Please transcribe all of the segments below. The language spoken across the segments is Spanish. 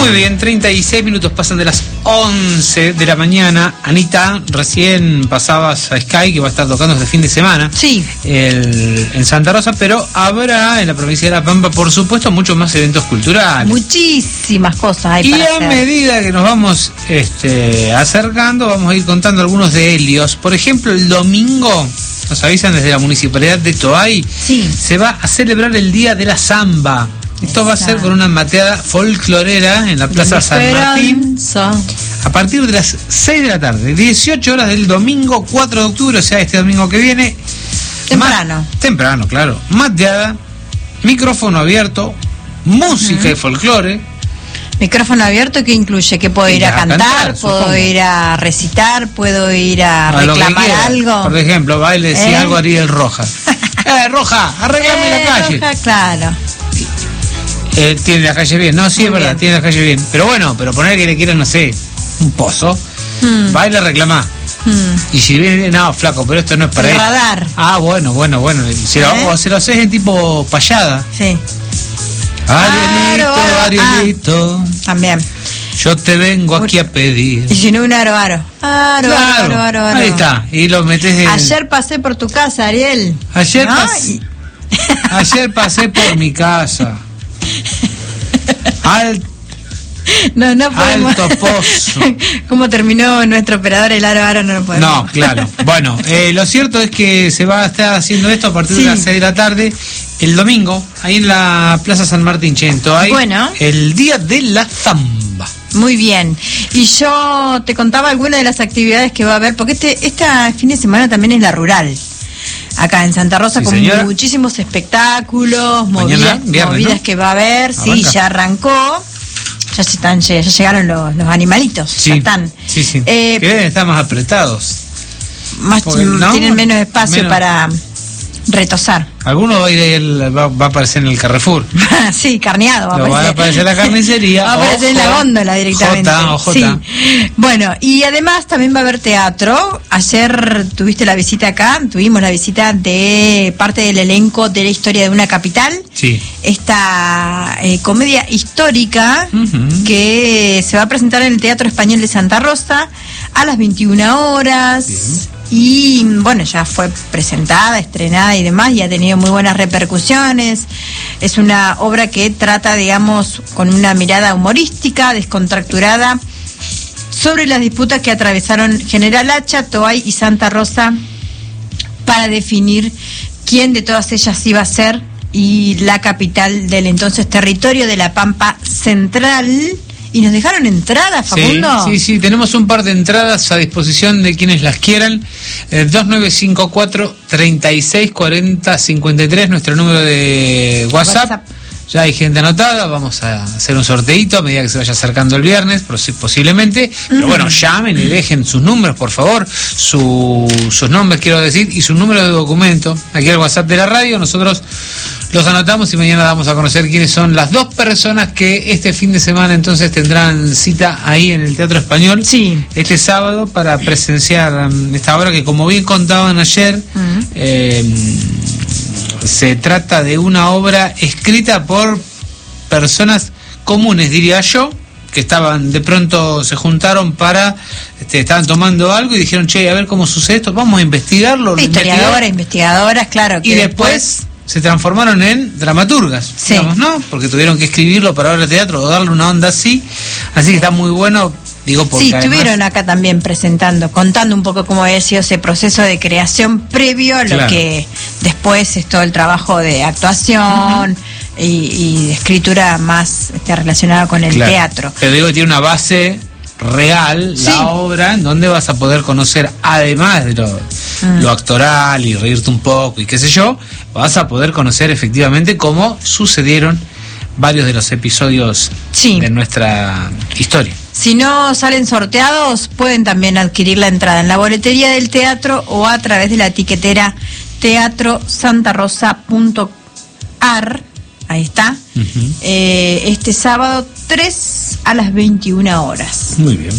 Muy bien, 36 minutos pasan de las 11 de la mañana. Anita, recién pasabas a Sky, que va a estar tocando este fin de semana. Sí. En Santa Rosa, pero habrá en la provincia de La Pampa, por supuesto, muchos más eventos culturales. Muchísimas cosas hay para hacer. Y a medida que nos vamos acercando, vamos a ir contando algunos de ellos. Por ejemplo, el domingo, nos avisan desde la Municipalidad de Toay, sí, se va a celebrar el Día de la Samba. Esto va a ser con una mateada folclorera en la Plaza San Martín a partir de las 6 de la tarde, 18 horas del domingo 4 de octubre, o sea, este domingo que viene. Temprano. Temprano, claro. Mateada, micrófono abierto, música y folclore. Micrófono abierto, ¿qué incluye? ¿Que puedo ir a cantar? ¿Puedo supongo. Ir a recitar? ¿Puedo ir a reclamar algo? Por ejemplo, baile, si algo Ariel Roja. Roja, arreglame la calle. Roja, claro. Tiene la calle bien, no, sí, es verdad, tiene la calle bien. Pero bueno, pero poner que le quieran, no sé, un pozo, baila, reclamá. Y si viene, no, flaco, pero esto no es para el él. Radar. Ah, bueno. Si lo haces en tipo payada. Sí. Arielito. También. Yo te vengo aquí a pedir. Y si no, un aro. Aro. Ahí está. Y lo metes en... Ayer pasé por tu casa, Ariel. Ayer pasé por mi casa. No podemos. Alto pozo. ¿Cómo terminó nuestro operador el aro? No lo podemos. No, claro. Bueno, lo cierto es que se va a estar haciendo esto a partir de las 6 de la tarde, el domingo, ahí en la Plaza San Martín, Chento. Hay el Día de la Zamba. Muy bien. Y yo te contaba algunas de las actividades que va a haber, porque este fin de semana también es la rural. Acá en Santa Rosa, con muchísimos espectáculos, movidas ¿no? que va a haber. Arranca. Sí, ya arrancó. Ya llegaron los animalitos. Sí, ya están. Sí. Que deben estar más apretados. Tienen menos espacio para retosar. Alguno va a aparecer en el Carrefour. Sí, carneado. Va a aparecer en la carnicería. Va a aparecer en la góndola directamente. Sí. Bueno, y además también va a haber teatro. Ayer tuvimos la visita de parte del elenco de La Historia de una Capital. Sí. Esta comedia histórica que se va a presentar en el Teatro Español de Santa Rosa a las 21 horas. Bien. Y bueno, ya fue presentada, estrenada y demás, y ha tenido muy buenas repercusiones. Es una obra que trata, digamos, con una mirada humorística, descontracturada, sobre las disputas que atravesaron General Hacha, Toay y Santa Rosa para definir quién de todas ellas iba a ser y la capital del entonces territorio de la Pampa Central. ¿Y nos dejaron entradas, Facundo? Sí, tenemos un par de entradas a disposición de quienes las quieran. 2954-3640-53, nuestro número de WhatsApp. Ya hay gente anotada, vamos a hacer un sorteito a medida que se vaya acercando el viernes, posiblemente. Pero bueno, llamen y dejen sus números, por favor, sus nombres, quiero decir, y su número de documento. Aquí al WhatsApp de la radio, nosotros los anotamos y mañana damos a conocer quiénes son las dos personas que este fin de semana entonces tendrán cita ahí en el Teatro Español. Sí. Este sábado para presenciar esta obra que, como bien contaban ayer, se trata de una obra escrita por personas comunes, diría yo, que de pronto se juntaron estaban tomando algo y dijeron, che, a ver cómo sucede esto, vamos a investigarlo. Investigadoras, claro. Y después se transformaron en dramaturgas, digamos, ¿no? Porque tuvieron que escribirlo para obra de teatro o darle una onda así que está muy bueno. Porque estuvieron acá también contando un poco cómo había sido ese proceso de creación previo a lo que después es todo el trabajo de actuación y de escritura más relacionada con el teatro. Te digo que tiene una base real, la obra, en donde vas a poder conocer, además de lo actoral y reírte un poco y qué sé yo, vas a poder conocer efectivamente cómo sucedieron varios de los episodios de nuestra historia. Si no salen sorteados, pueden también adquirir la entrada en la boletería del teatro o a través de la etiquetera teatrosantarosa.ar. Ahí está. Este sábado 3 a las 21 horas. Muy bien.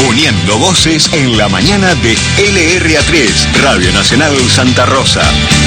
Uniendo voces en la mañana de LRA3, Radio Nacional Santa Rosa.